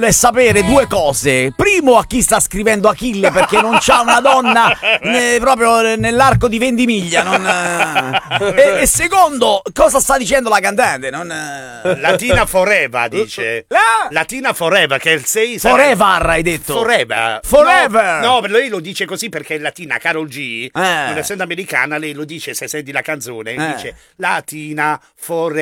volle sapere due cose. Primo, a chi sta scrivendo Achille, perché non c'ha una donna proprio nell'arco di Vendimiglia. E secondo, cosa sta dicendo la cantante? Latina Forever, dice. Latina Forever, che è il 6. Forever, hai detto. Forever. No, lei lo dice così perché è latina. Karol G, non essendo americana, lei lo dice, se senti la canzone, dice Latina Forever.